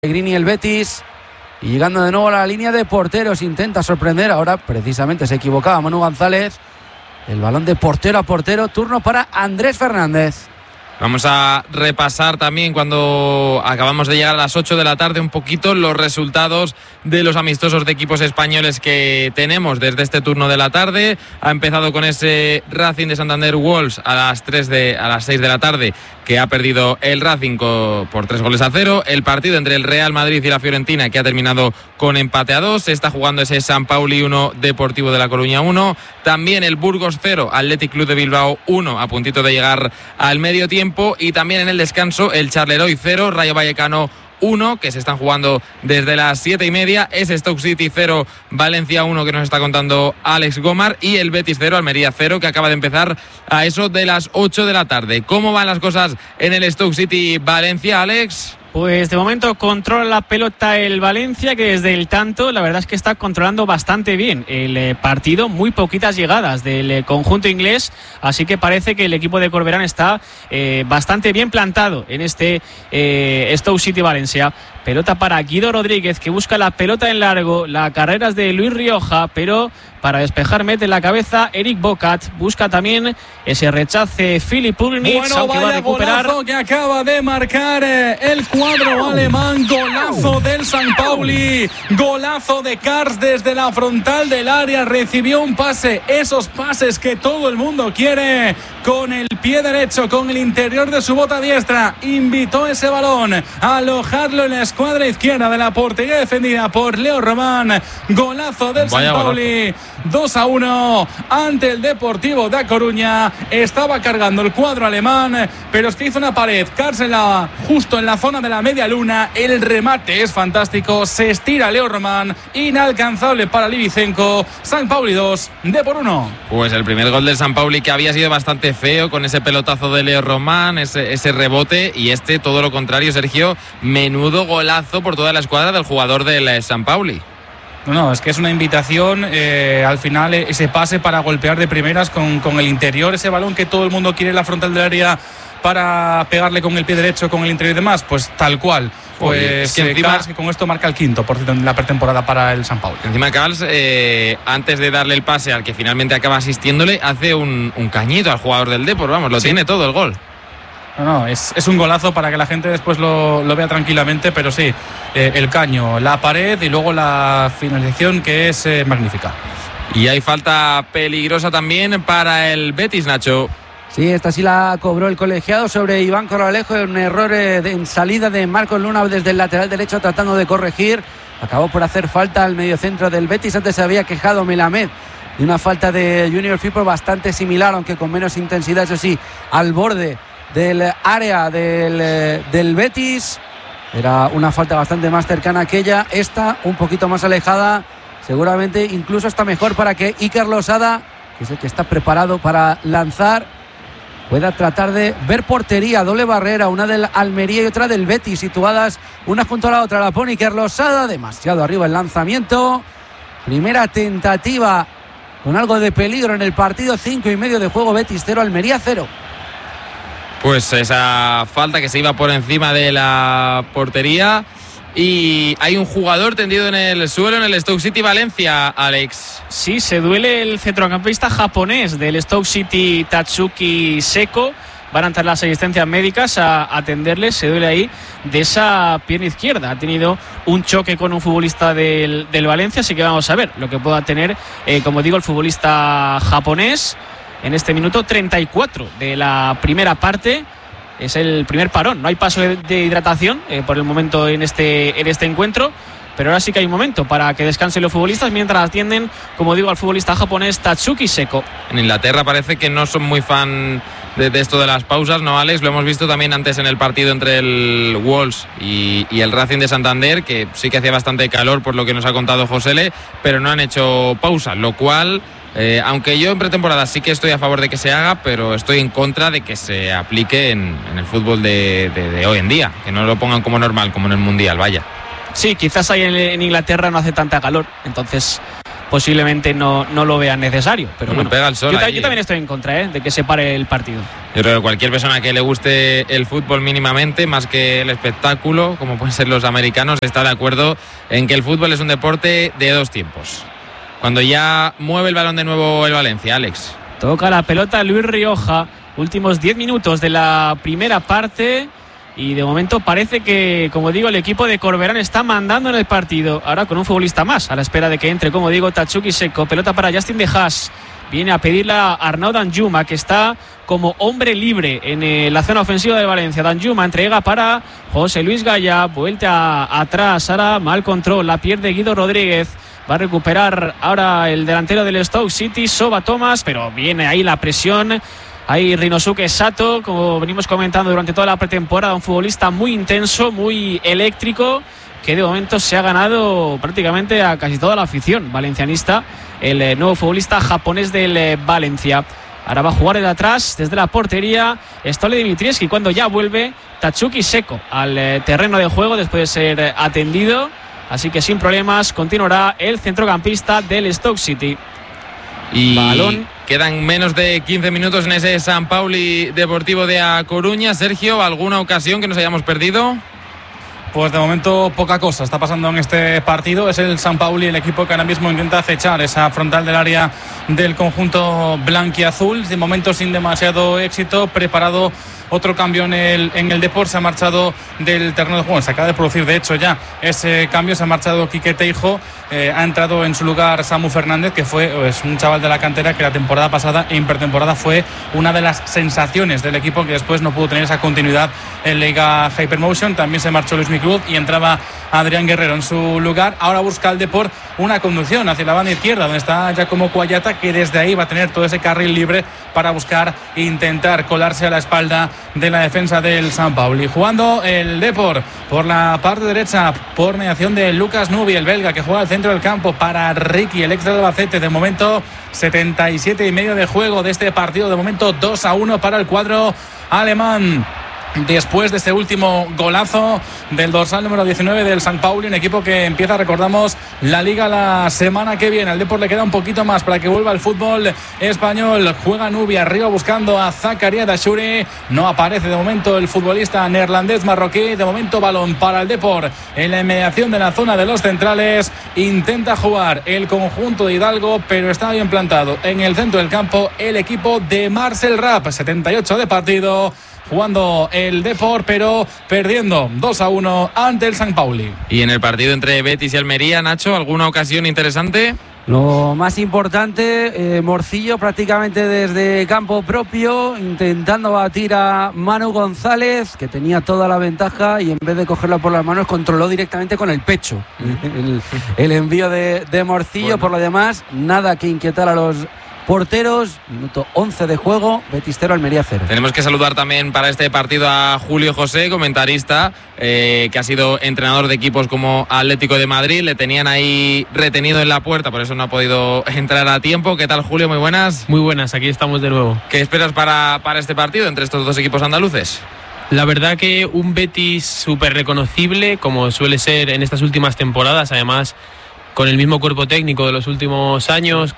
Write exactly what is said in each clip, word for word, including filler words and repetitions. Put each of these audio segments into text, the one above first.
Pellegrini el Betis, y llegando de nuevo a la línea de porteros, intenta sorprender. Ahora precisamente se equivocaba Manu González. El balón de portero a portero, turno para Andrés Fernández. Vamos a repasar también, cuando acabamos de llegar a las ocho de la tarde, un poquito los resultados de los amistosos de equipos españoles que tenemos desde este turno de la tarde. Ha empezado con ese Racing de Santander Wolves a las tres de, a las seis de la tarde, que ha perdido el Racing por tres goles a cero. El partido entre el Real Madrid y la Fiorentina, que ha terminado con empate a dos. Se está jugando ese San Pauli uno, Deportivo de La Coruña uno. También el Burgos cero, Athletic Club de Bilbao uno, a puntito de llegar al medio tiempo. Y también en el descanso el Charleroi cero, Rayo Vallecano uno, que se están jugando desde las siete y media. Es Stoke City cero, Valencia uno, que nos está contando Alex Gomar. Y el Betis cero, Almería cero, que acaba de empezar a eso de las ocho de la tarde. ¿Cómo van las cosas en el Stoke City Valencia, Alex? Pues de momento controla la pelota el Valencia, que desde el tanto la verdad es que está controlando bastante bien el eh, partido, muy poquitas llegadas del eh, conjunto inglés, así que parece que el equipo de Corberán está eh, bastante bien plantado en este eh, Stoke City Valencia. Pelota para Guido Rodríguez, que busca la pelota en largo, la carrera es de Luis Rioja, pero para despejar mete la cabeza Eric Bocat, busca también ese rechace Filip Pulnitz, bueno, aunque vaya va a recuperar. Golazo que acaba de marcar eh, el cuadro alemán, golazo del San Pauli, golazo de Kars desde la frontal del área, recibió un pase, esos pases que todo el mundo quiere, con el pie derecho, con el interior de su bota diestra, invitó ese balón a alojarlo en la escuadra izquierda de la portería defendida por Leo Román. Golazo del San Pauli, dos a uno ante el Deportivo de A Coruña. Estaba cargando el cuadro alemán, pero es que hizo una pared, Cárcela justo en la zona de la media luna. El remate es fantástico, se estira Leo Román, inalcanzable para Livicenco. San Pauli dos, Depor uno. Pues el primer gol del San Pauli, que había sido bastante feo con ese pelotazo de Leo Román, ese, ese rebote, y este todo lo contrario, Sergio, menudo golazo por toda la escuadra del jugador del San Pauli. No, no, es que es una invitación, eh, al final ese pase para golpear de primeras con, con el interior, ese balón que todo el mundo quiere en la frontal del área para pegarle con el pie derecho, con el interior y demás, pues tal cual. Pues Oye, es que eh, encima, Kals, que con esto marca el quinto por cierto en la pretemporada para el San Pauli. Encima Kals, eh, antes de darle el pase al que finalmente acaba asistiéndole, hace un, un cañito al jugador del Depor, vamos, lo sí. tiene todo el gol. No, no, es, es un golazo para que la gente después lo, lo vea tranquilamente, pero sí, eh, el caño, la pared y luego la finalización, que es eh, magnífica. Y hay falta peligrosa también para el Betis, Nacho. Sí, esta sí la cobró el colegiado sobre Iván Corralejo, un error eh, de, en salida de Marcos Luna desde el lateral derecho, tratando de corregir. Acabó por hacer falta al mediocentro del Betis. Antes se había quejado Melamed de una falta de Junior Firpo bastante similar, aunque con menos intensidad, eso sí, al borde del área del, del Betis. Era una falta bastante más cercana a aquella, esta un poquito más alejada, seguramente incluso está mejor para que Iker Losada, que es el que está preparado para lanzar, pueda tratar de ver portería. Doble barrera, una del Almería y otra del Betis, situadas una junto a la otra. La pone Iker Losada, demasiado arriba el lanzamiento. Primera tentativa con algo de peligro en el partido. Cinco y medio de juego, Betis cero, Almería cero. Pues esa falta que se iba por encima de la portería. Y hay un jugador tendido en el suelo en el Stoke City Valencia, Alex. Sí, se duele el centrocampista japonés del Stoke City, Tatsuki Seko. Van a entrar las asistencias médicas a atenderle, se duele ahí de esa pierna izquierda. Ha tenido un choque con un futbolista del, del Valencia, así que vamos a ver lo que pueda tener, eh, como digo, el futbolista japonés. En este minuto treinta y cuatro de la primera parte. Es el primer parón, no hay paso de, de hidratación eh, por el momento en este, en este encuentro, pero ahora sí que hay un momento para que descansen los futbolistas mientras atienden, como digo, al futbolista japonés Tatsuki Seko. En Inglaterra parece que no son muy fan de, de esto de las pausas, ¿no, Alex? Lo hemos visto también antes en el partido entre el Wolves y, y el Racing de Santander, que sí que hacía bastante calor por lo que nos ha contado Josele, pero no han hecho pausa, lo cual... Eh, aunque yo en pretemporada sí que estoy a favor de que se haga, pero estoy en contra de que se aplique en, en el fútbol de, de, de hoy en día, que no lo pongan como normal, como en el Mundial, vaya. Sí, quizás ahí en, en Inglaterra no hace tanta calor, entonces posiblemente no, no lo vean necesario. Pero bueno, bueno, pega el sol yo, ahí, yo también estoy en contra ¿eh? de que se pare el partido. Yo creo que cualquier persona que le guste el fútbol mínimamente, más que el espectáculo, como pueden ser los americanos, está de acuerdo en que el fútbol es un deporte de dos tiempos. Cuando ya mueve el balón de nuevo el Valencia, Alex. Toca la pelota Luis Rioja. Últimos diez minutos de la primera parte. Y de momento parece que, como digo, el equipo de Corberán está mandando en el partido. Ahora con un futbolista más, a la espera de que entre, como digo, Tatsuki Seko. Pelota para Justin De Haas. Viene a pedirle a Arnaud Danjuma, que está como hombre libre en eh, la zona ofensiva de Valencia. Danjuma entrega para José Luis Gaya. Vuelta a, atrás, ahora mal control. La pierde Guido Rodríguez. Va a recuperar ahora el delantero del Stoke City, Soba Thomas, pero viene ahí la presión. Ahí Rinosuke Sato, como venimos comentando durante toda la pretemporada, un futbolista muy intenso, muy eléctrico, que de momento se ha ganado prácticamente a casi toda la afición valencianista, el eh, nuevo futbolista japonés del eh, Valencia. Ahora va a jugar el atrás desde la portería Stole Dimitrievski, cuando ya vuelve Tatsuki Seko al eh, terreno de juego después de ser eh, atendido. Así que sin problemas continuará el centrocampista del Stoke City. Y balón. Quedan menos de quince minutos en ese San Pauli Deportivo de A Coruña. Sergio, ¿alguna ocasión que nos hayamos perdido? Pues de momento poca cosa está pasando en este partido. Es el San Pauli el equipo que ahora mismo intenta acechar esa frontal del área del conjunto blanquiazul. De momento sin demasiado éxito. Preparado otro cambio en el, en el Depor. Se ha marchado del terreno de juego. Se acaba de producir de hecho ya ese cambio. Se ha marchado Quique Teijo. Eh, ha entrado en su lugar Samu Fernández, que fue pues, un chaval de la cantera que la temporada pasada en pretemporada fue una de las sensaciones del equipo, que después no pudo tener esa continuidad en Liga Hypermotion. También se marchó Luis Micruz y entraba Adrián Guerrero en su lugar. Ahora busca el Depor una conducción hacia la banda izquierda, donde está Giacomo Cuayata, que desde ahí va a tener todo ese carril libre para buscar e intentar colarse a la espalda de la defensa del San Pauli. Jugando el Depor por la parte derecha, por mediación de Lucas Nubi, el belga, que juega al centro del campo para Ricky, el ex de Albacete. De momento setenta y siete y medio de juego de este partido. De momento dos a uno para el cuadro alemán. Después de este último golazo del dorsal número diecinueve del San Pauli, un equipo que empieza, recordamos, la Liga la semana que viene. Al Depor le queda un poquito más para que vuelva el fútbol español. Juega Nubi arriba buscando a Zakaria Dashuri. No aparece de momento el futbolista neerlandés marroquí. De momento balón para el Depor en la inmediación de la zona de los centrales. Intenta jugar el conjunto de Hidalgo, pero está bien plantado en el centro del campo el equipo de Marcel Rapp. setenta y ocho de partido. Jugando el Depor, pero perdiendo dos a uno ante el San Pauli. Y en el partido entre Betis y Almería, Nacho, ¿alguna ocasión interesante? Lo más importante, eh, Morcillo prácticamente desde campo propio, intentando batir a Manu González, que tenía toda la ventaja, y en vez de cogerla por las manos, controló directamente con el pecho el, el envío de, de Morcillo. Bueno. Por lo demás, nada que inquietar a los porteros. Minuto once de juego, Betis cero, Almería cero. Tenemos que saludar también para este partido a Julio José, comentarista, eh, que ha sido entrenador de equipos como Atlético de Madrid. Le tenían ahí retenido en la puerta, por eso no ha podido entrar a tiempo. ¿Qué tal, Julio? Muy buenas. Muy buenas, aquí estamos de nuevo. ¿Qué esperas para, para este partido entre estos dos equipos andaluces? La verdad que un Betis súper reconocible, como suele ser en estas últimas temporadas, además con el mismo cuerpo técnico de los últimos años,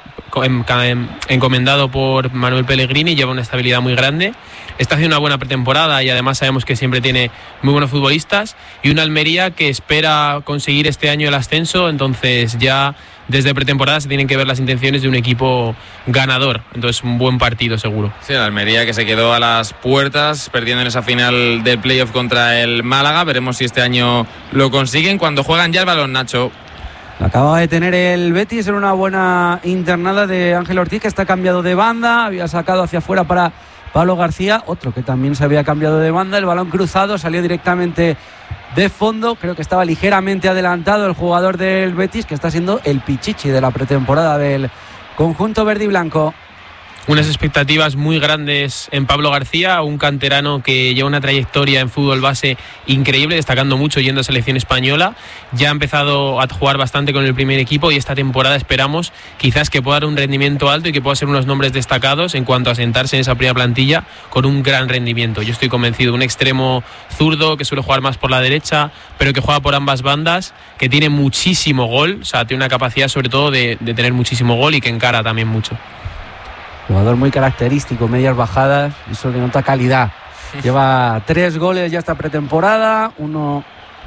encomendado por Manuel Pellegrini, lleva una estabilidad muy grande. Está haciendo una buena pretemporada y además sabemos que siempre tiene muy buenos futbolistas. Y una Almería que espera conseguir este año el ascenso, entonces ya desde pretemporada se tienen que ver las intenciones de un equipo ganador. Entonces un buen partido seguro. Sí, la Almería que se quedó a las puertas perdiendo en esa final del playoff contra el Málaga. Veremos si este año lo consiguen cuando juegan ya el balón, Nacho. Acaba de tener el Betis en una buena internada de Ángel Ortiz, que está cambiado de banda, había sacado hacia afuera para Pablo García, otro que también se había cambiado de banda. El balón cruzado salió directamente de fondo, creo que estaba ligeramente adelantado el jugador del Betis, que está siendo el pichichi de la pretemporada del conjunto verde y blanco. unas expectativas muy grandes en Pablo García, un canterano que lleva una trayectoria en fútbol base increíble, destacando mucho yendo a selección española. Ya ha empezado a jugar bastante con el primer equipo y esta temporada esperamos quizás que pueda dar un rendimiento alto y que pueda ser unos nombres destacados en cuanto a sentarse en esa primera plantilla con un gran rendimiento. Yo estoy convencido, un extremo zurdo que suele jugar más por la derecha, pero que juega por ambas bandas, que tiene muchísimo gol, o sea, tiene una capacidad sobre todo de, de tener muchísimo gol y que encara también mucho. Jugador muy característico, medias bajadas, eso denota calidad. Lleva tres goles ya esta pretemporada, uno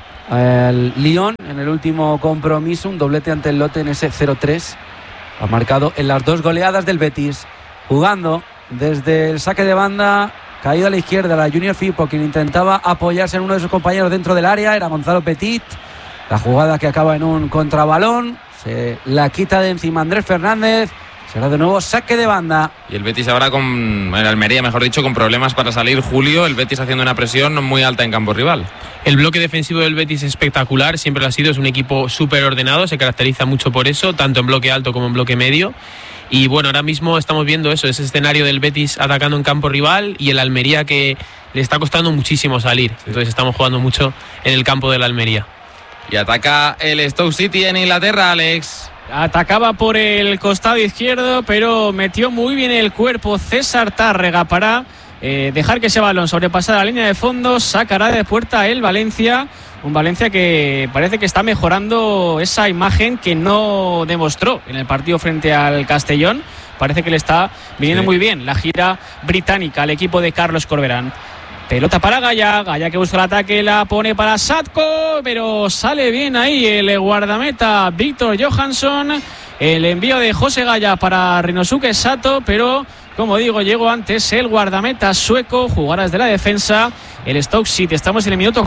el Lyon en el último compromiso, un doblete ante el Lotte en ese cero tres. Ha marcado en las dos goleadas del Betis. Jugando desde el saque de banda, caído a la izquierda, la Junior Firpo, quien intentaba apoyarse en uno de sus compañeros dentro del área, era Gonzalo Petit. La jugada que acaba en un contrabalón, se la quita de encima Andrés Fernández. Será de nuevo saque de banda. Y el Betis ahora con el Almería, mejor dicho, con problemas para salir. Julio, el Betis haciendo una presión muy alta en campo rival. El bloque defensivo del Betis es espectacular, siempre lo ha sido, es un equipo súper ordenado, se caracteriza mucho por eso, tanto en bloque alto como en bloque medio. Y bueno, ahora mismo estamos viendo eso, ese escenario del Betis atacando en campo rival y el Almería que le está costando muchísimo salir. Sí. Entonces estamos jugando mucho en el campo del Almería. Y ataca el Stoke City en Inglaterra, Alex. Atacaba por el costado izquierdo, pero metió muy bien el cuerpo César Tárrega para eh, dejar que ese balón sobrepasara la línea de fondo. Sacará de puerta el Valencia, un Valencia que parece que está mejorando esa imagen que no demostró en el partido frente al Castellón. Parece que le está viniendo sí. muy bien la gira británica al equipo de Carlos Corberán. Pelota para Gaya, Gaya que busca el ataque, la pone para Satko, pero sale bien ahí el guardameta Víctor Johansson. El envío de José Gaya para Rinosuke Sato, pero como digo, llegó antes el guardameta sueco. Jugadas de la defensa, el Stoke City. Estamos en el minuto.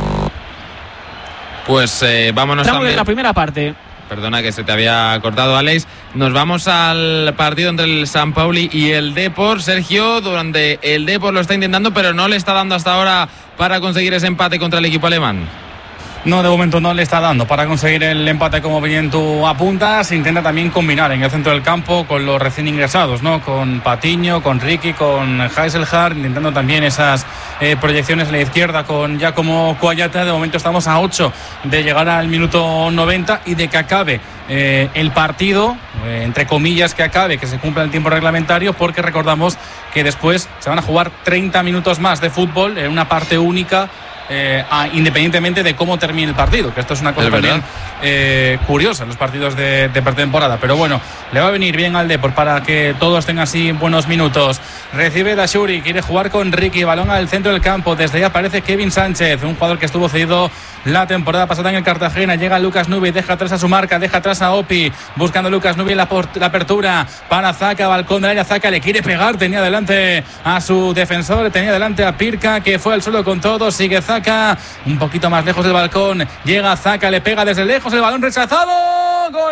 Pues eh, vámonos Estamos también. en la primera parte. Perdona que se te había cortado, Alex. Nos vamos al partido entre el San Pauli y el Depor. Sergio, durante el Depor lo está intentando, pero no le está dando hasta ahora para conseguir ese empate contra el equipo alemán. No, de momento no le está dando para conseguir el empate, como bien tú apuntas. Intenta también combinar en el centro del campo con los recién ingresados, ¿no? Con Patiño, con Ricky, con Heiselhardt, intentando también esas eh, proyecciones a la izquierda con Giacomo Coayata. De momento estamos a ocho de llegar al minuto noventa y de que acabe eh, el partido, eh, entre comillas que acabe, que se cumpla el tiempo reglamentario, porque recordamos que después se van a jugar treinta minutos más de fútbol en una parte única. Eh, a, independientemente de cómo termine el partido, que esto es una cosa es también eh, curiosa en los partidos de, de pretemporada, pero bueno, le va a venir bien al Depor para que todos tengan así buenos minutos. Recibe Dashuri, quiere jugar con Ricky, balón al centro del campo, desde ahí aparece Kevin Sánchez, un jugador que estuvo cedido la temporada pasada en el Cartagena. Llega Lucas Nubi, deja atrás a su marca, deja atrás a Opi, buscando Lucas Nubi la, la apertura para Zaka, balcón del área, Zaka le quiere pegar, tenía delante a su defensor, tenía delante a Pirca, que fue al suelo con todo, sigue Zaka un poquito más lejos del balcón, llega Zaka, le pega desde lejos, el balón rechazado, gol,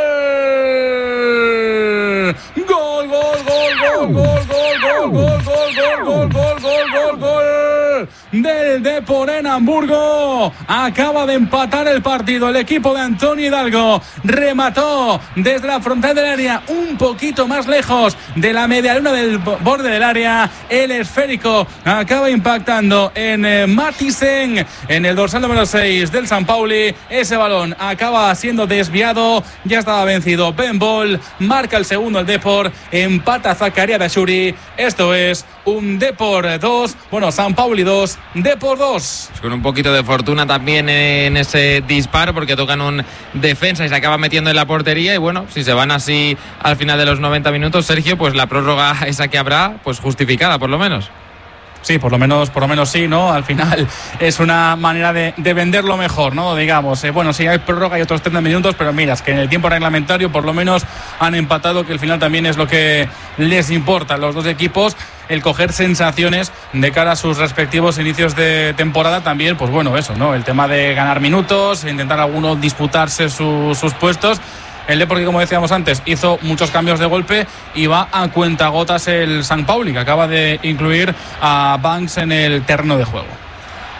gol, gol, gol, gol, gol, gol, gol, gol, gol, gol, gol, gol, gol del Depor en Hamburgo. Acaba de empatar el partido el equipo de Antonio Hidalgo, remató desde la frontal del área, un poquito más lejos de la media luna del borde del área, el esférico acaba impactando en eh, Matisen, en el dorsal número seis del San Pauli. Ese balón acaba siendo desviado, ya estaba vencido Ben Ball, marca el segundo el Depor, empata Zakaria Dashuri. Esto es un Depor dos, bueno, San Pauli dos, Depor dos. Con un poquito de fortuna también en ese disparo, porque tocan un defensa y se acaba metiendo en la portería. Y bueno, si se van así al final de los noventa minutos, Sergio, pues la prórroga esa que habrá, pues justificada por lo menos. Sí, por lo menos, por lo menos sí, ¿no? Al final es una manera de, de venderlo mejor, ¿no? Digamos, eh, bueno, sí hay prórroga y otros treinta minutos, pero miras que en el tiempo reglamentario por lo menos han empatado, que al final también es lo que les importa a los dos equipos, el coger sensaciones de cara a sus respectivos inicios de temporada. También, pues bueno, eso, ¿no? El tema de ganar minutos, intentar alguno disputarse su, sus puestos. El Depor, que como decíamos antes, hizo muchos cambios de golpe y va a cuentagotas el San Pauli, que acaba de incluir a Banks en el terreno de juego.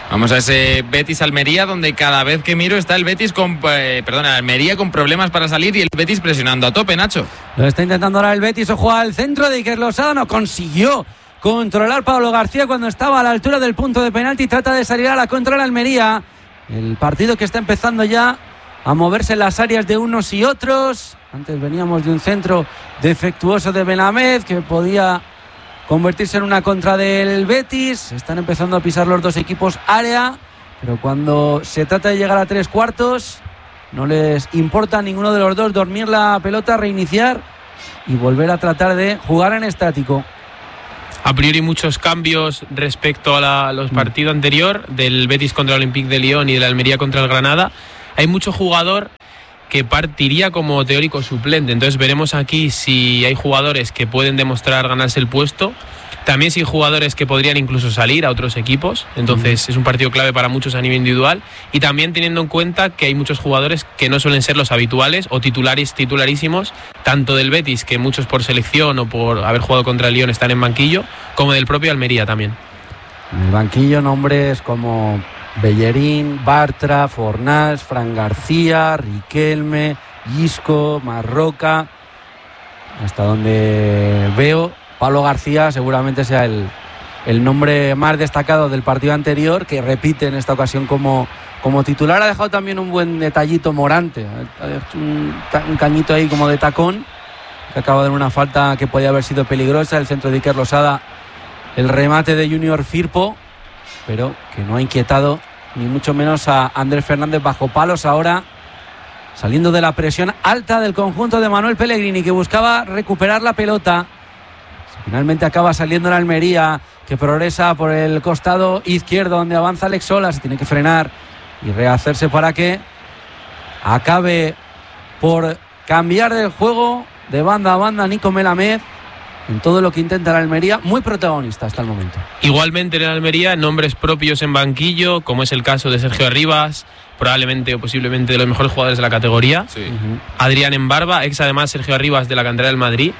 Vamos a ese Betis-Almería, donde cada vez que miro está el Betis con, eh, perdona, Almería con problemas para salir y el Betis presionando a tope, Nacho. Lo está intentando ahora el Betis, ojo al centro de Iker Losada, no consiguió controlar Pablo García cuando estaba a la altura del punto de penalti, trata de salir a la contra el Almería. El partido que está empezando ya a moverse en las áreas de unos y otros. Antes veníamos de un centro defectuoso de Benhamed que podía convertirse en una contra del Betis. Están empezando a pisar los dos equipos área, pero cuando se trata de llegar a tres cuartos no les importa a ninguno de los dos dormir la pelota, reiniciar y volver a tratar de jugar en estático. A priori muchos cambios respecto a, la, a los partidos anterior del Betis contra el Olympique de Lyon y de la Almería contra el Granada. Hay mucho jugador que partiría como teórico suplente, entonces veremos aquí si hay jugadores que pueden demostrar ganarse el puesto, también si hay jugadores que podrían incluso salir a otros equipos, entonces mm. es un partido clave para muchos a nivel individual, y también teniendo en cuenta que hay muchos jugadores que no suelen ser los habituales o titulares titularísimos, tanto del Betis, que muchos por selección o por haber jugado contra el Lyon están en banquillo, como del propio Almería también. En el banquillo nombres como Bellerín, Bartra, Fornals, Fran García, Riquelme, Isco, Marroca. Hasta donde veo, Pablo García seguramente sea el, el nombre más destacado del partido anterior, que repite en esta ocasión como, como titular. Ha dejado también un buen detallito Morante, un, un cañito ahí como de tacón, que acaba de dar una falta que podía haber sido peligrosa. El centro de Iker Losada, el remate de Junior Firpo, pero que no ha inquietado ni mucho menos a Andrés Fernández bajo palos ahora, saliendo de la presión alta del conjunto de Manuel Pellegrini, que buscaba recuperar la pelota. Finalmente acaba saliendo la Almería, que progresa por el costado izquierdo, donde avanza Alex Sola. Se tiene que frenar y rehacerse para que acabe por cambiar el juego de banda a banda Nico Melamed, en todo lo que intenta la Almería, muy protagonista hasta el momento. Igualmente en la Almería, nombres propios en banquillo, como es el caso de Sergio Arribas, probablemente o posiblemente de los mejores jugadores de la categoría. Sí. Uh-huh. Adrián Embarba, ex además Sergio Arribas de la cantera del Madrid.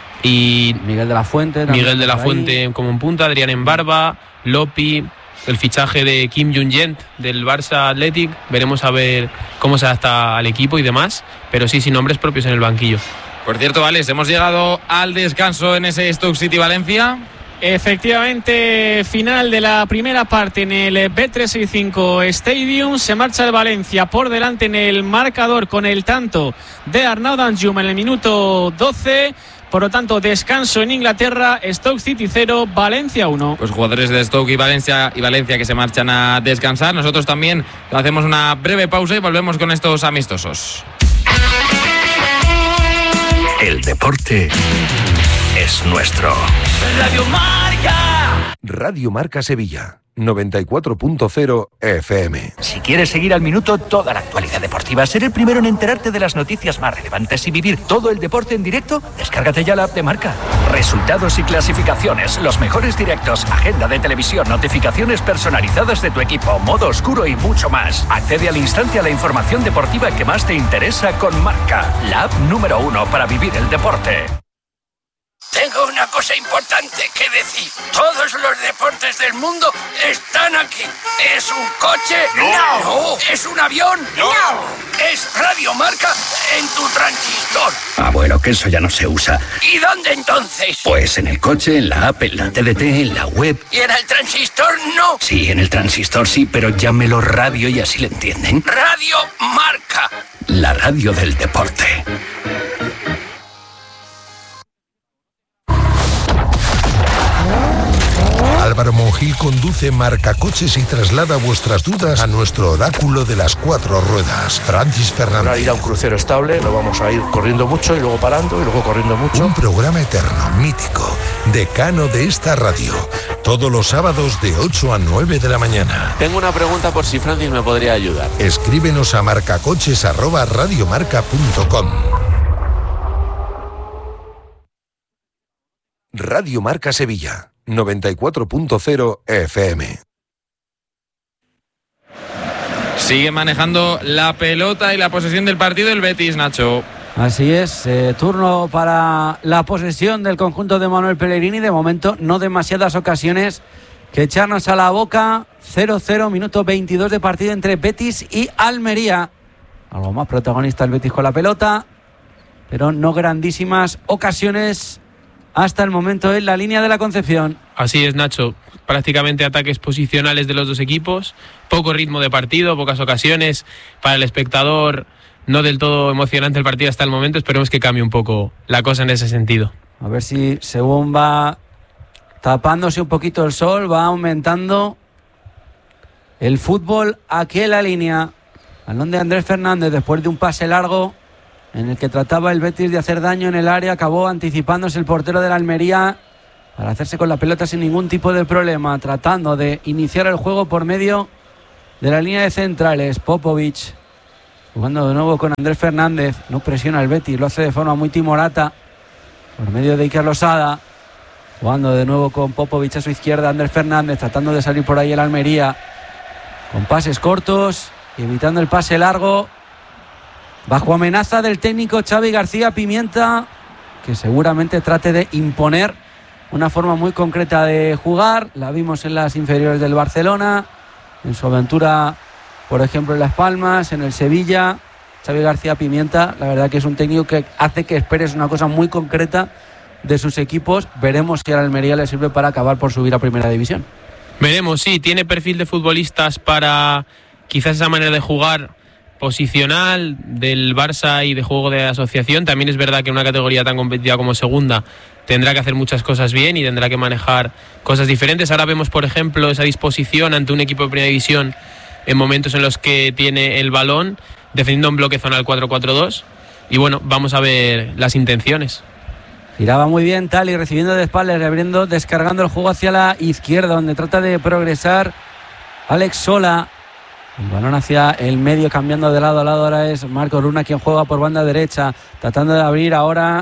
Y Miguel de la Fuente. Miguel de la Fuente como en punta, Adrián Embarba, Lopi, el fichaje de Kim Jung-Jent del Barça Athletic. Veremos a ver cómo se adapta al equipo y demás, pero sí, sin nombres propios en el banquillo. Por cierto, Alex, hemos llegado al descanso en ese Stoke City Valencia. Efectivamente, final de la primera parte en el Bet trescientos sesenta y cinco Stadium. Se marcha el Valencia por delante en el marcador con el tanto de Arnaud Danjuma en el minuto doce. Por lo tanto, descanso en Inglaterra, Stoke City cero, Valencia uno. Pues jugadores de Stoke y Valencia y Valencia que se marchan a descansar. Nosotros también hacemos una breve pausa y volvemos con estos amistosos. El deporte es nuestro. Radio Marca. Radio Marca Sevilla, noventa y cuatro punto cero F M. Si quieres seguir al minuto toda la actualidad deportiva, ser el primero en enterarte de las noticias más relevantes y vivir todo el deporte en directo, descárgate ya la app de Marca. Resultados y clasificaciones, los mejores directos, agenda de televisión, notificaciones personalizadas de tu equipo, modo oscuro y mucho más. Accede al instante a la información deportiva que más te interesa con Marca, la app número uno para vivir el deporte. Tengo una cosa importante que decir. Todos los deportes del mundo están aquí. ¿Es un coche? No. No. ¿Es un avión? No. ¿Es Radio Marca en tu transistor? Ah, bueno, que eso ya no se usa. ¿Y dónde entonces? Pues en el coche, en la app, en la T D T, en la web. ¿Y en el transistor no? Sí, en el transistor sí, pero llámelo radio y así le entienden. Radio Marca. La radio del deporte. Álvaro Monjil conduce Marcacoches y traslada vuestras dudas a nuestro oráculo de las cuatro ruedas, Francis Fernández. Para ir a un crucero estable, no vamos a ir corriendo mucho y luego parando y luego corriendo mucho. Un programa eterno, mítico, decano de esta radio, todos los sábados de ocho a nueve de la mañana. Tengo una pregunta por si Francis me podría ayudar. Escríbenos a marcacoches arroba radiomarca punto com. Radio Marca Sevilla, noventa y cuatro punto cero F M. Sigue manejando la pelota y la posesión del partido el Betis, Nacho. Así es, eh, turno para la posesión del conjunto de Manuel Pellegrini. De momento no demasiadas ocasiones que echarnos a la boca. Cero cero, minuto veintidós de partido entre Betis y Almería. Algo más protagonista el Betis con la pelota, pero no grandísimas ocasiones hasta el momento en la línea de la Concepción. Así es, Nacho. Prácticamente ataques posicionales de los dos equipos, poco ritmo de partido, pocas ocasiones. Para el espectador, no del todo emocionante el partido hasta el momento. Esperemos que cambie un poco la cosa en ese sentido. A ver si según va tapándose un poquito el sol, va aumentando el fútbol aquí en la línea. Balón de Andrés Fernández después de un pase largo en el que trataba el Betis de hacer daño en el área. Acabó anticipándose el portero de la Almería para hacerse con la pelota sin ningún tipo de problema, tratando de iniciar el juego por medio de la línea de centrales. Popovic jugando de nuevo con Andrés Fernández. No presiona el Betis, lo hace de forma muy timorata por medio de Iker Losada. Jugando de nuevo con Popovic a su izquierda. Andrés Fernández tratando de salir por ahí el Almería con pases cortos y evitando el pase largo, bajo amenaza del técnico Xavi García Pimienta, que seguramente trate de imponer una forma muy concreta de jugar. La vimos en las inferiores del Barcelona, en su aventura, por ejemplo, en Las Palmas, en el Sevilla. Xavi García Pimienta, la verdad que es un técnico que hace que esperes una cosa muy concreta de sus equipos. Veremos si a la Almería le sirve para acabar por subir a Primera División. Veremos, sí, tiene perfil de futbolistas para quizás esa manera de jugar posicional del Barça y de juego de asociación. También es verdad que en una categoría tan competitiva como segunda tendrá que hacer muchas cosas bien y tendrá que manejar cosas diferentes. Ahora vemos, por ejemplo, esa disposición ante un equipo de Primera División en momentos en los que tiene el balón, defendiendo un bloque zonal cuatro cuatro dos. Y bueno, vamos a ver las intenciones. Giraba muy bien Tali, recibiendo de espaldas, abriendo, descargando el juego hacia la izquierda, donde trata de progresar Alex Sola. El balón hacia el medio, cambiando de lado a lado. Ahora es Marco Luna quien juega por banda derecha, tratando de abrir ahora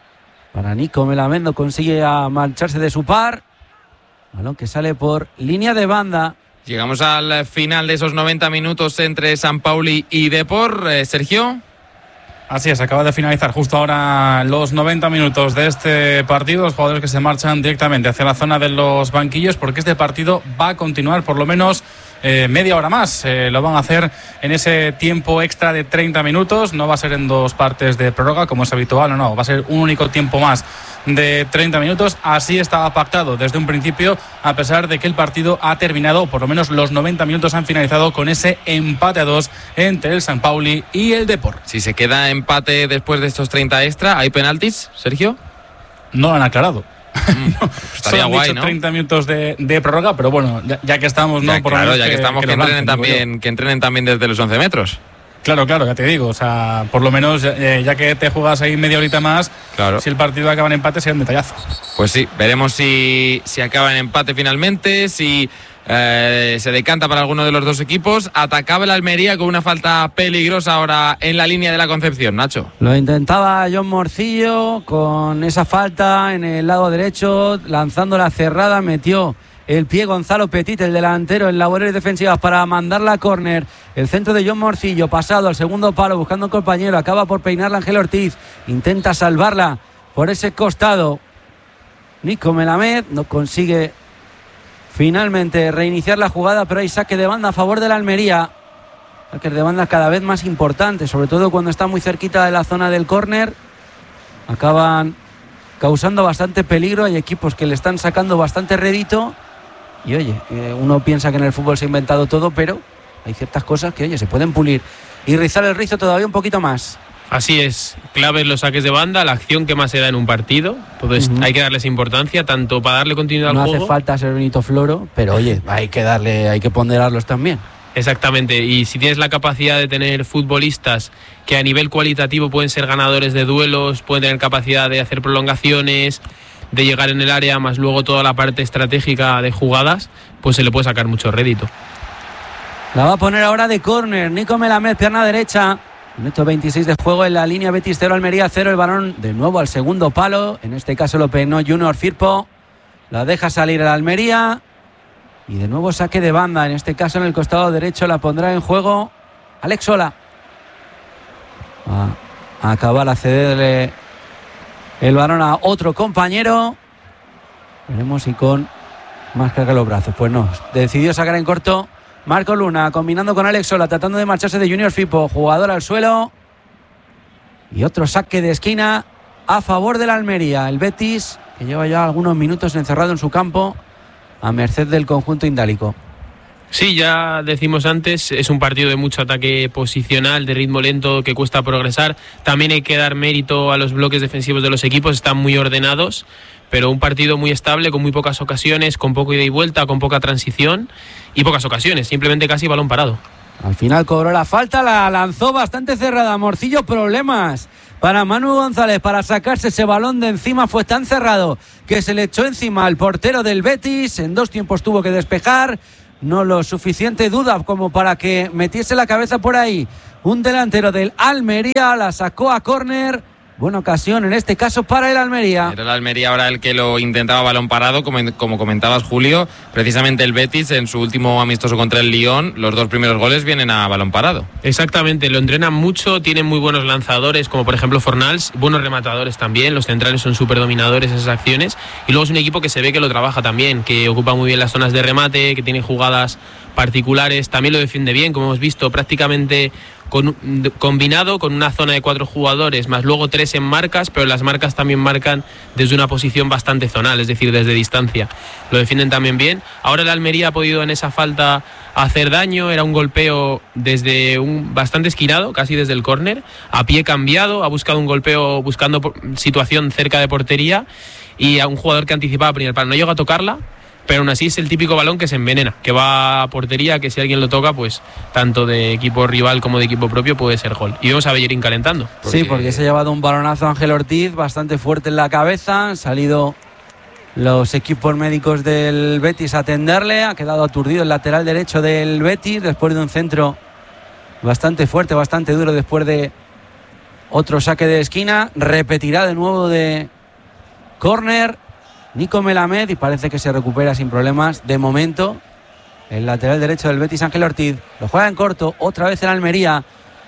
para Nico Melamendo. Consigue a marcharse de su par. Balón que sale por línea de banda. Llegamos al final de esos noventa minutos entre San Pauli y Depor. Eh, Sergio. Así es, acaba de finalizar justo ahora los noventa minutos de este partido. Los jugadores que se marchan directamente hacia la zona de los banquillos, porque este partido va a continuar por lo menos eh, media hora más. Eh, lo van a hacer en ese tiempo extra de treinta minutos. No va a ser en dos partes de prórroga como es habitual, no, no. Va a ser un único tiempo más de treinta minutos. Así estaba pactado desde un principio, a pesar de que el partido ha terminado, por lo menos los noventa minutos han finalizado con ese empate a dos entre el San Pauli y el Depor. Si se queda empate después de estos treinta extra, ¿hay penaltis, Sergio? No lo han aclarado. Mm, estaría guay, dicho ¿no? treinta minutos de, de prórroga, pero bueno, ya, ya que estamos, ¿no? Ya, por claro, ya que, que estamos, que, que, entrenen lancen, también, que entrenen también desde los once metros. Claro, claro, ya te digo, o sea, por lo menos eh, ya que te juegas ahí media horita más, claro. Si el partido acaba en empate sería un detallazo. Pues sí, veremos si, si acaba en empate finalmente, si eh, se decanta para alguno de los dos equipos. Atacaba el Almería con una falta peligrosa ahora en la línea de la Concepción, Nacho. Lo intentaba John Morcillo con esa falta en el lado derecho, lanzando la cerrada, metió el pie Gonzalo Petit, el delantero, en labores defensivas para mandarla a córner. El centro de John Morcillo, pasado al segundo palo, buscando un compañero, acaba por peinarla Ángel Ortiz, intenta salvarla por ese costado. Nico Melamed no consigue finalmente reiniciar la jugada, pero hay saque de banda a favor de la Almería. Saque de banda cada vez más importante, sobre todo cuando está muy cerquita de la zona del córner. Acaban causando bastante peligro, hay equipos que le están sacando bastante rédito. Y oye, uno piensa que en el fútbol se ha inventado todo, pero hay ciertas cosas que, oye, se pueden pulir y rizar el rizo todavía un poquito más. Así es, claves los saques de banda, la acción que más se da en un partido. Entonces uh-huh. hay que darles importancia, tanto para darle continuidad no al juego. No hace falta ser Benito Floro, pero oye, hay que darle, hay que ponderarlos también. Exactamente, y si tienes la capacidad de tener futbolistas que a nivel cualitativo pueden ser ganadores de duelos, pueden tener capacidad de hacer prolongaciones, de llegar en el área, más luego toda la parte estratégica de jugadas, pues se le puede sacar mucho rédito. La va a poner ahora de córner Nico Melamed, pierna derecha. Minuto veintiséis de juego en la línea. Betis cero, Almería cero. El balón de nuevo al segundo palo. En este caso lo peinó Junior Firpo. La deja salir el Almería. Y de nuevo saque de banda. En este caso en el costado derecho la pondrá en juego Alex Sola. A acabar a cederle el balón a otro compañero. Veremos si con Más carga los brazos, pues no. Decidió sacar en corto Marco Luna, combinando con Alex Sola, tratando de marcharse de Junior Firpo. Jugador al suelo. Y otro saque de esquina a favor del Almería. El Betis, que lleva ya algunos minutos encerrado en su campo, a merced del conjunto indálico. Sí, ya decimos antes, es un partido de mucho ataque posicional, de ritmo lento, que cuesta progresar. También hay que dar mérito a los bloques defensivos de los equipos, están muy ordenados, pero un partido muy estable, con muy pocas ocasiones, con poco ida y vuelta, con poca transición y pocas ocasiones, simplemente casi balón parado. Al final cobró la falta, la lanzó bastante cerrada. Morcillo, problemas para Manu González para sacarse ese balón de encima. Fue tan cerrado que se le echó encima al portero del Betis. En dos tiempos tuvo que despejar. No lo suficiente duda como para que metiese la cabeza por ahí un delantero del Almería. La sacó a córner. Buena ocasión en este caso para el Almería. Era el Almería ahora el que lo intentaba balón parado, como, como comentabas, Julio. Precisamente el Betis en su último amistoso contra el Lyon, los dos primeros goles vienen a balón parado. Exactamente, lo entrenan mucho, tienen muy buenos lanzadores, como por ejemplo Fornals, buenos rematadores también, los centrales son súper dominadores en esas acciones, y luego es un equipo que se ve que lo trabaja también, que ocupa muy bien las zonas de remate, que tiene jugadas particulares, también lo defiende bien, como hemos visto, prácticamente con, combinado con una zona de cuatro jugadores, más luego tres en marcas, pero las marcas también marcan desde una posición bastante zonal, es decir, desde distancia. Lo defienden también bien. Ahora el Almería ha podido en esa falta hacer daño, era un golpeo desde un bastante esquinado, casi desde el córner, a pie cambiado, ha buscado un golpeo buscando situación cerca de portería y a un jugador que anticipaba primer palo. No llega a tocarla, pero aún así es el típico balón que se envenena, que va a portería, que si alguien lo toca, pues tanto de equipo rival como de equipo propio puede ser gol. Y vemos a Bellerín calentando. Porque... Sí, porque se ha llevado un balonazo a Ángel Ortiz bastante fuerte en la cabeza. Han salido los equipos médicos del Betis a atenderle. Ha quedado aturdido el lateral derecho del Betis después de un centro bastante fuerte, bastante duro, después de otro saque de esquina. Repetirá de nuevo de córner Nico Melamed y parece que se recupera sin problemas de momento el lateral derecho del Betis, Ángel Ortiz. Lo juega en corto, otra vez en Almería.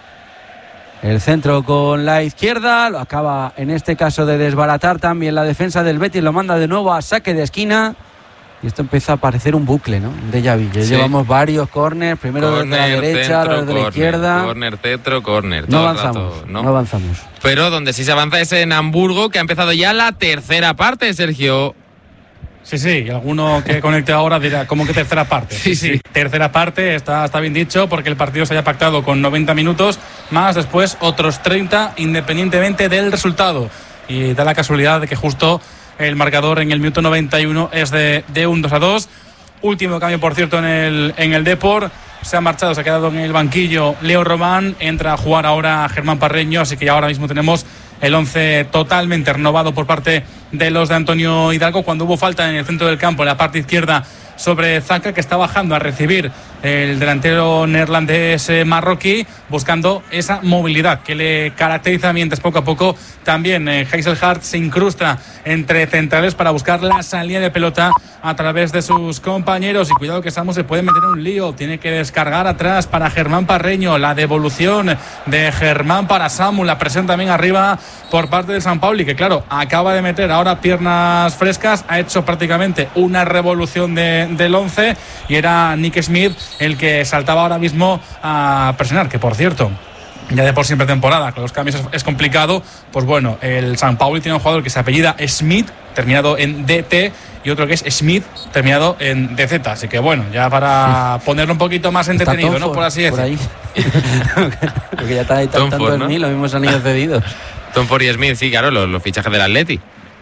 El centro con la izquierda, lo acaba en este caso de desbaratar también la defensa del Betis, lo manda de nuevo a saque de esquina. Y esto empieza a parecer un bucle, ¿no? De Javi. Ya sí. Llevamos varios córners, primero corner, de la derecha, centro, luego de la corner, izquierda. Córner, centro, córner. No avanzamos, rato, ¿no? no avanzamos. Pero donde sí se avanza es en Hamburgo, que ha empezado ya la tercera parte, Sergio. Sí, sí, y alguno que conecte ahora dirá, ¿cómo que tercera parte? Sí, sí. Tercera parte, está, está bien dicho, porque el partido se haya pactado con noventa minutos, más después otros treinta, independientemente del resultado. Y da la casualidad de que justo el marcador en el minuto noventa y uno es de, de un dos a dos. Último cambio, por cierto, en el, en el Depor. Se ha marchado, se ha quedado en el banquillo Leo Román. Entra a jugar ahora Germán Parreño, así que ahora mismo tenemos el once totalmente renovado por parte de los de Antonio Hidalgo. Cuando hubo falta en el centro del campo, en la parte izquierda, sobre Zaka, que está bajando a recibir el delantero neerlandés eh, marroquí, buscando esa movilidad que le caracteriza, mientras poco a poco también eh, Heiselhart se incrusta entre centrales para buscar la salida de pelota a través de sus compañeros. Y cuidado que Samu se puede meter en un lío, tiene que descargar atrás para Germán Parreño, la devolución de Germán para Samu, la presión también arriba por parte del San Pauli, que claro, acaba de meter ahora piernas frescas, ha hecho prácticamente una revolución de, del once y era Nick Smith el que saltaba ahora mismo a presionar, que por cierto, ya de por siempre temporada, con los cambios es, es complicado. Pues bueno, el San Pauli tiene un jugador que se apellida Smith, terminado en D T, y otro que es Smith, terminado en D Z. Así que bueno, ya para ponerlo un poquito más entretenido, ¿no? Por así decirlo. Porque ya está ahí tanto en mí, los mismos anillos cedidos. Tom Ford y Smith, sí, claro, los, los fichajes del Atleti.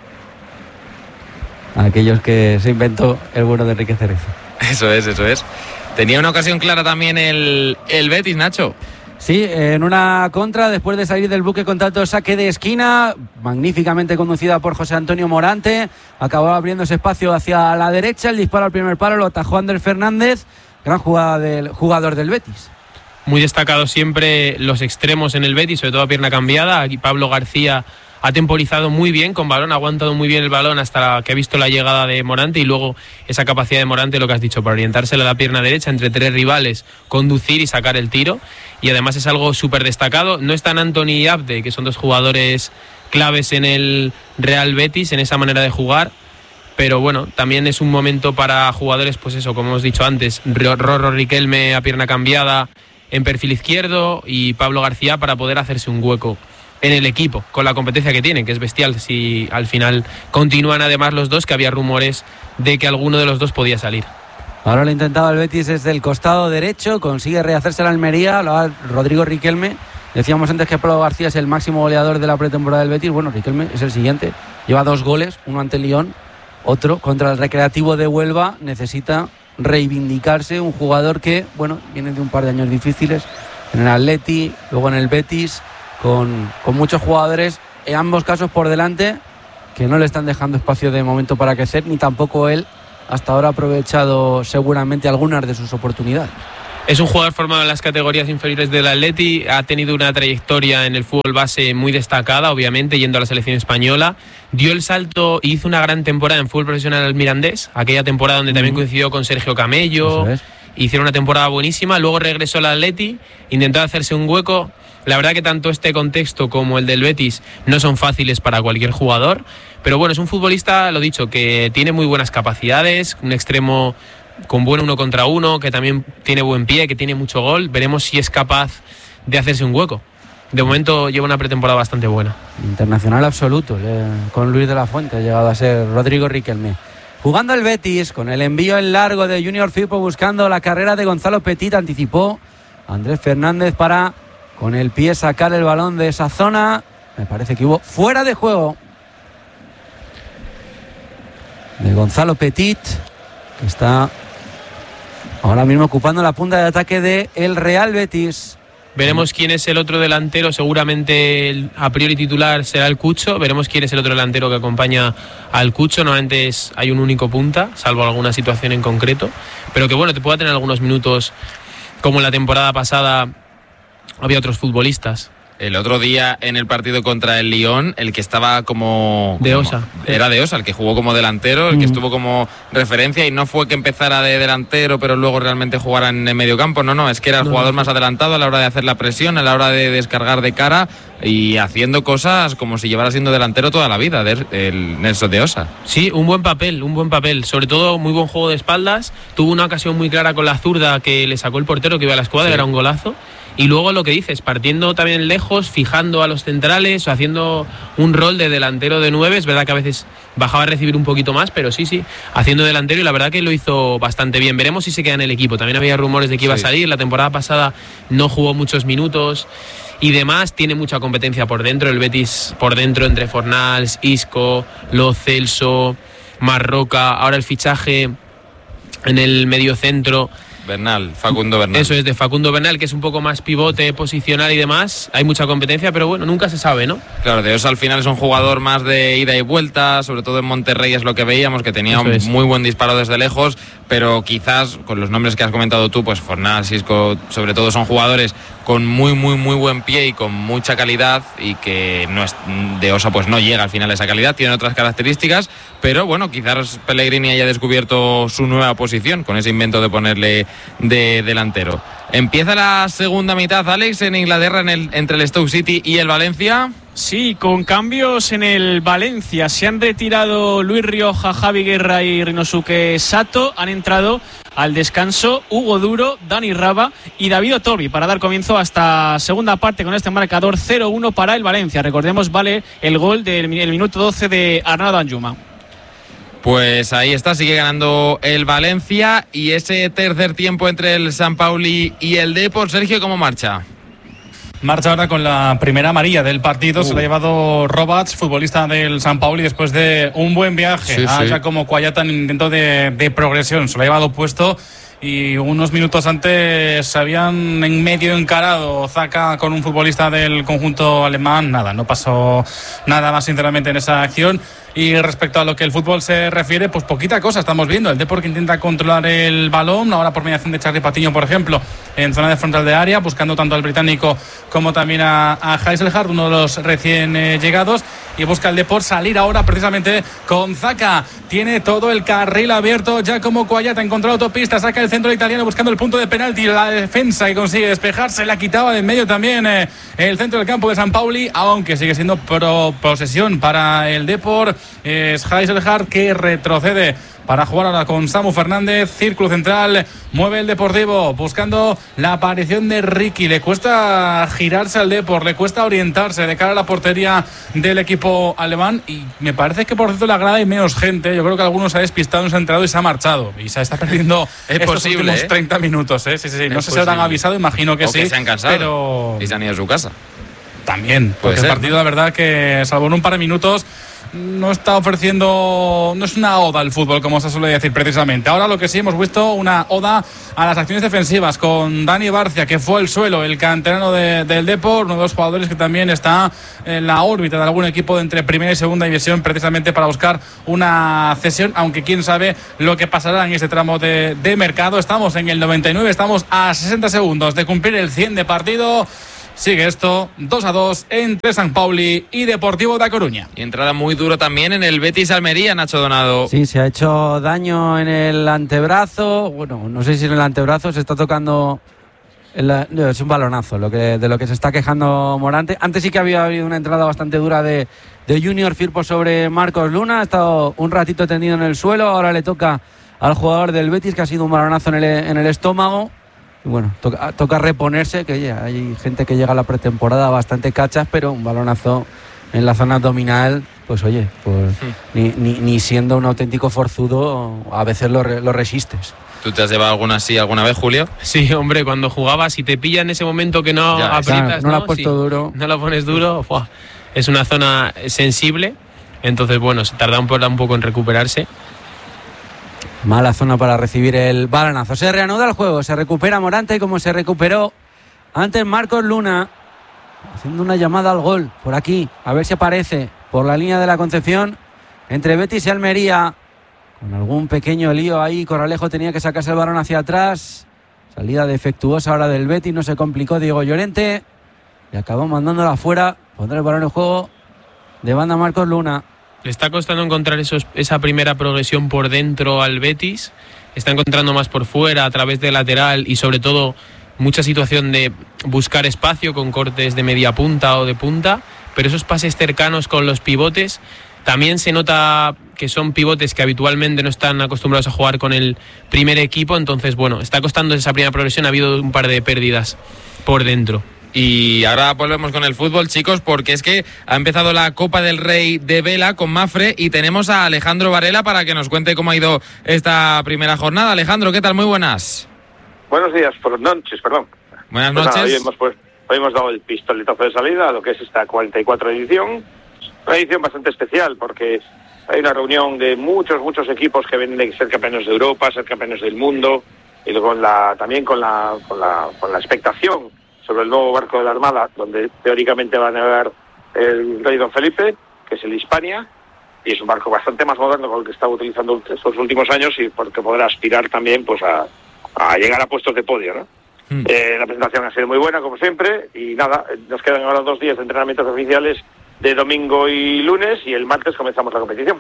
Aquellos que se inventó el bueno de Enrique Cerezo. Eso es, eso es. Tenía una ocasión clara también el, el Betis, Nacho. Sí, en una contra, después de salir del buque con tanto saque de esquina, magníficamente conducida por José Antonio Morante, acabó abriéndose espacio hacia la derecha, el disparo al primer palo lo atajó Ander Fernández, gran jugada del jugador del Betis. Muy destacado siempre los extremos en el Betis, sobre todo a pierna cambiada. Aquí Pablo García ha temporizado muy bien con balón, ha aguantado muy bien el balón hasta que ha visto la llegada de Morante, y luego esa capacidad de Morante, lo que has dicho, para orientársela a la pierna derecha entre tres rivales, conducir y sacar el tiro. Y además es algo súper destacado. No están Anthony y Abde, que son dos jugadores claves en el Real Betis, en esa manera de jugar, pero bueno, también es un momento para jugadores, pues eso, como hemos dicho antes, Rorro Riquelme a pierna cambiada en perfil izquierdo y Pablo García para poder hacerse un hueco en el equipo, con la competencia que tienen, que es bestial. Si al final continúan además los dos, que había rumores de que alguno de los dos podía salir. Ahora lo intentaba el Betis desde el costado derecho, consigue rehacerse la Almería, lo hace Rodrigo Riquelme. Decíamos antes que Pablo García es el máximo goleador de la pretemporada del Betis. Bueno, Riquelme es el siguiente, lleva dos goles, uno ante el Lyon, otro contra el Recreativo de Huelva. Necesita reivindicarse, un jugador que, bueno, viene de un par de años difíciles en el Atleti, luego en el Betis, con, con muchos jugadores, en ambos casos por delante, que no le están dejando espacio de momento para crecer, ni tampoco él hasta ahora ha aprovechado seguramente algunas de sus oportunidades. Es un jugador formado en las categorías inferiores del Atleti, ha tenido una trayectoria en el fútbol base muy destacada, obviamente, yendo a la selección española. Dio el salto y hizo una gran temporada en fútbol profesional al Mirandés, aquella temporada donde mm. también coincidió con Sergio Camello. Hicieron una temporada buenísima, luego regresó al Atleti, intentó hacerse un hueco. La verdad que tanto este contexto como el del Betis no son fáciles para cualquier jugador, pero bueno, es un futbolista, lo dicho, que tiene muy buenas capacidades, un extremo con buen uno contra uno, que también tiene buen pie, que tiene mucho gol. Veremos si es capaz de hacerse un hueco. De momento lleva una pretemporada bastante buena. Internacional absoluto, eh, con Luis de la Fuente ha llegado a ser Rodrigo Riquelme. Jugando el Betis, con el envío en largo de Junior Firpo buscando la carrera de Gonzalo Petit, anticipó Andrés Fernández para con el pie sacar el balón de esa zona. Me parece que hubo fuera de juego de Gonzalo Petit, que está ahora mismo ocupando la punta de ataque de el Real Betis. Veremos quién es el otro delantero, seguramente el a priori titular será el Cucho. Veremos quién es el otro delantero que acompaña al Cucho. Normalmente es, hay un único punta, salvo alguna situación en concreto, pero que bueno, te pueda tener algunos minutos, como en la temporada pasada había otros futbolistas. El otro día en el partido contra el Lyon, el que estaba como... De Osa. Como, era de Osa, el que jugó como delantero, el mm. que estuvo como referencia, y no fue que empezara de delantero pero luego realmente jugara en el medio campo, no, no, es que era el no, jugador no. más adelantado a la hora de hacer la presión, a la hora de descargar de cara y haciendo cosas como si llevara siendo delantero toda la vida, de, el Nelson de Osa. Sí, un buen papel, un buen papel, sobre todo muy buen juego de espaldas, tuvo una ocasión muy clara con la zurda que le sacó el portero que iba a la escuadra, sí. Era un golazo. Y luego lo que dices, partiendo también lejos, fijando a los centrales, o haciendo un rol de delantero de nueve. Es verdad que a veces bajaba a recibir un poquito más, pero sí, sí, haciendo delantero, y la verdad que lo hizo bastante bien. Veremos si se queda en el equipo. También había rumores de que iba sí. a salir. La temporada pasada no jugó muchos minutos y demás. Tiene mucha competencia por dentro. El Betis por dentro entre Fornals, Isco, Lo Celso, Marroca. Ahora el fichaje en el mediocentro. Bernal, Facundo Bernal. Eso es, de Facundo Bernal, que es un poco más pivote, posicional y demás. Hay mucha competencia, pero bueno, nunca se sabe, ¿no? Claro, de Osa al final es un jugador más de ida y vuelta, sobre todo en Monterrey es lo que veíamos, que tenía Eso un es. muy buen disparo desde lejos, pero quizás con los nombres que has comentado tú, pues Fornal, Isco, sobre todo son jugadores con muy, muy, muy buen pie y con mucha calidad, y que no es, de Osa pues no llega al final a esa calidad, tiene otras características, pero bueno, quizás Pellegrini haya descubierto su nueva posición con ese invento de ponerle de delantero. Empieza la segunda mitad, Alex, en Inglaterra, en el, entre el Stoke City y el Valencia. Sí, con cambios en el Valencia. Se han retirado Luis Rioja, Javi Guerra y Rinosuke Sato. Han entrado al descanso Hugo Duro, Dani Raba y David Otorbi para dar comienzo a esta segunda parte con este marcador cero uno para el Valencia. Recordemos, vale el gol del el minuto doce de Arnaldo Anjuma. Pues ahí está, sigue ganando el Valencia, y ese tercer tiempo entre el San Pauli y el Depor. Sergio, ¿cómo marcha? Marcha ahora con la primera amarilla del partido. Uh. Se la ha llevado Roberts, futbolista del San Pauli, después de un buen viaje. Sí, ah, sí. Ya como Cuayata en intento de, de progresión. Se lo ha llevado puesto. Y unos minutos antes se habían en medio encarado Zaka con un futbolista del conjunto alemán. Nada, no pasó nada más sinceramente en esa acción. Y respecto a lo que el fútbol se refiere, pues poquita cosa estamos viendo. El Depor que intenta controlar el balón, ahora por mediación de Charly Patiño, por ejemplo, en zona de frontal de área, buscando tanto al británico como también a, a Heiselhardt, uno de los recién eh, llegados. Y busca el Depor salir ahora precisamente con Zaka. Tiene todo el carril abierto ya como Cuayata, encontró la autopista, saca el centro italiano buscando el punto de penalti. La defensa que consigue despejarse, la quitaba de en medio también eh, el centro del campo de San Pauli, aunque sigue siendo pro posesión para el Depor. Es Heiselhardt que retrocede para jugar ahora con Samu Fernández. Círculo central, mueve el Deportivo buscando la aparición de Ricky. Le cuesta girarse al Depor, le cuesta orientarse de cara a la portería del equipo alemán, y me parece que por cierto la grada hay menos gente. Yo creo que algunos se ha despistado, se ha entrado y se ha marchado y se está perdiendo es estos posible, últimos ¿eh? treinta minutos, ¿eh? Sí, sí, sí. No es sé si habrán avisado, imagino que o sí. Que se han cansado pero... y se han ido a su casa. También, porque ser, el partido, ¿no? la verdad, que salvo en un par de minutos, no está ofreciendo, no es una oda al fútbol, como se suele decir precisamente. Ahora lo que sí hemos visto, una oda a las acciones defensivas con Dani Barcia, que fue el suelo, el canterano de, del Depor, uno de los jugadores que también está en la órbita de algún equipo de entre primera y segunda división, precisamente para buscar una cesión, aunque quién sabe lo que pasará en ese tramo de, de mercado. Estamos en el noventa y nueve, estamos a sesenta segundos de cumplir el cien de partido. Sigue esto, dos a dos entre San Pauli y Deportivo de A Coruña. Y entrada muy duro también en el Betis Almería, Nacho Donado. Sí, se ha hecho daño en el antebrazo. Bueno, no sé si en el antebrazo se está tocando. El, es un balonazo lo que, de lo que se está quejando Morante. Antes sí que había habido una entrada bastante dura de, de Junior Firpo sobre Marcos Luna. Ha estado un ratito tendido en el suelo. Ahora le toca al jugador del Betis, que ha sido un balonazo en el, en el estómago. Y bueno, toca, toca reponerse, que ya hay gente que llega a la pretemporada bastante cachas, pero un balonazo en la zona abdominal, pues oye, pues sí. ni, ni, ni siendo un auténtico forzudo, a veces lo, lo resistes. ¿Tú te has llevado alguna así alguna vez, Julio? Sí, hombre, cuando jugabas, si te pilla en ese momento que no ya, aprietas, claro, no, no lo has puesto sí, duro. No lo pones duro, ¡fua! Es una zona sensible, entonces bueno, se tarda un, un poco en recuperarse. Mala zona para recibir el balonazo. Se reanuda el juego, se recupera Morante como se recuperó antes Marcos Luna, haciendo una llamada al gol por aquí, a ver si aparece por la línea de la Concepción entre Betis y Almería, con algún pequeño lío ahí. Corralejo tenía que sacarse el balón hacia atrás, salida defectuosa ahora del Betis, no se complicó Diego Llorente y acabó mandándola afuera. Pondrá el balón en juego de banda Marcos Luna. Le está costando encontrar esos, esa primera progresión por dentro al Betis. Está encontrando más por fuera, a través de lateral, y sobre todo mucha situación de buscar espacio con cortes de media punta o de punta. Pero esos pases cercanos con los pivotes, también se nota que son pivotes que habitualmente no están acostumbrados a jugar con el primer equipo. Entonces, bueno, está costando esa primera progresión. Ha habido un par de pérdidas por dentro. Y ahora volvemos con el fútbol, chicos, porque es que ha empezado la Copa del Rey de Vela con Mafre y tenemos a Alejandro Varela para que nos cuente cómo ha ido esta primera jornada. Alejandro, ¿qué tal? Muy buenas. Buenos días, por noches, perdón. Buenas pues noches. Nada, hoy, hemos, pues, hoy hemos dado el pistoletazo de salida a lo que es esta cuarenta y cuatro edición. Una edición bastante especial porque hay una reunión de muchos, muchos equipos que vienen de ser campeones de Europa, ser campeones del mundo, y con la, también con la, con la, con la expectación sobre el nuevo barco de la Armada, donde teóricamente va a navegar el rey Don Felipe, que es el Hispania, y es un barco bastante más moderno con el que estaba utilizando estos últimos años, y porque podrá aspirar también pues a, a llegar a puestos de podio, ¿no? Mm. Eh, la presentación ha sido muy buena, como siempre, y nada, nos quedan ahora dos días de entrenamientos oficiales de domingo y lunes, y el martes comenzamos la competición.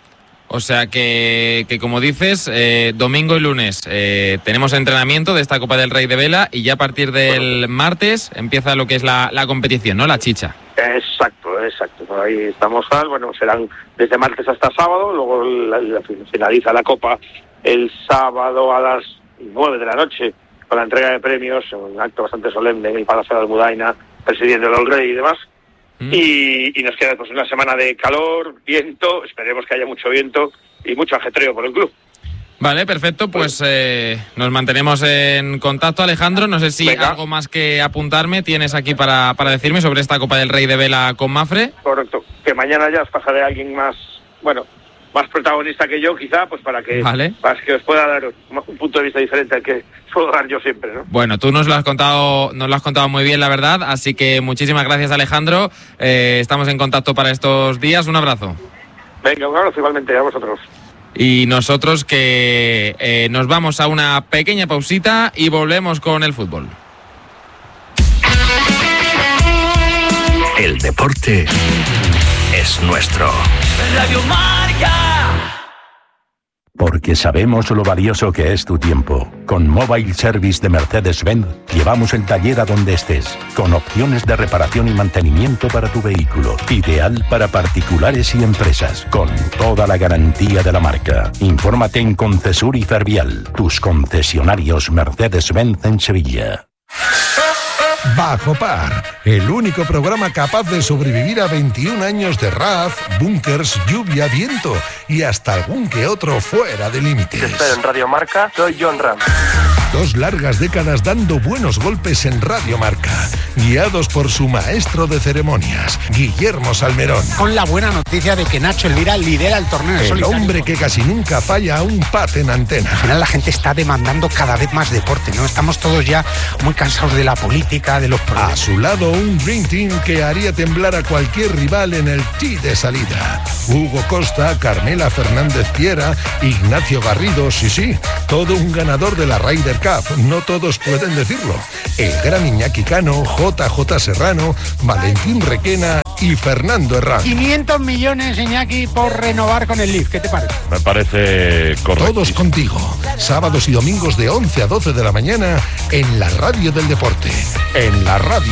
O sea que, que como dices, eh, domingo y lunes eh, tenemos entrenamiento de esta Copa del Rey de Vela, y ya a partir del bueno. martes empieza lo que es la, la competición, ¿no? La chicha. Exacto, exacto. Por ahí estamos tal, bueno, serán desde martes hasta sábado, luego la, la, finaliza la Copa el sábado a las nueve de la noche con la entrega de premios, un acto bastante solemne en el Palacio de Almudaina, presidiendo el Rey y demás. Y, y nos queda pues una semana de calor, viento, esperemos que haya mucho viento y mucho ajetreo por el club. Vale, perfecto, pues eh, nos mantenemos en contacto, Alejandro. No sé si Venga. algo más que apuntarme tienes aquí para, para decirme sobre esta Copa del Rey de Vela con Mafre. Correcto, que mañana ya os pasaré a alguien más, bueno, más protagonista que yo quizá, pues para que, vale. para que os pueda dar un punto de vista diferente al que puedo dar yo siempre, ¿no? Bueno, tú nos lo has contado, nos lo has contado muy bien, la verdad, así que muchísimas gracias, Alejandro. Eh, estamos en contacto para estos días. Un abrazo. Venga, un abrazo igualmente a vosotros. Y nosotros que eh, nos vamos a una pequeña pausita y volvemos con el fútbol. El deporte es nuestro. Radio Marca. Porque sabemos lo valioso que es tu tiempo. Con Mobile Service de Mercedes-Benz llevamos el taller a donde estés, con opciones de reparación y mantenimiento para tu vehículo. Ideal para particulares y empresas, con toda la garantía de la marca. Infórmate en Concesur y Fervial, tus concesionarios Mercedes-Benz en Sevilla. Bajo Par, el único programa capaz de sobrevivir a veintiún años de R A F, búnkers, lluvia, viento y hasta algún que otro fuera de límites. Te espero en Radio Marca, soy John Ram. Dos largas décadas dando buenos golpes en Radio Marca, guiados por su maestro de ceremonias, Guillermo Salmerón. Con la buena noticia de que Nacho Elvira lidera el torneo El solitario. hombre que casi nunca falla a un pat en antena. Al final la gente está demandando cada vez más deporte, ¿no? Estamos todos ya muy cansados de la política, de los problemas. A su lado un Dream Team que haría temblar a cualquier rival en el tee de salida. Hugo Costa, Carmela Fernández Piera, Ignacio Garrido, sí, sí, todo un ganador de la Ryder Cup, no todos pueden decirlo. El gran Iñaki Cano, J J Serrano, Valentín Requena y Fernando Herrán. quinientos millones, Iñaki, por renovar con el Leaf, ¿qué te parece? Me parece correcto. Todos contigo, sábados y domingos de once a doce de la mañana en la radio del deporte, en la radio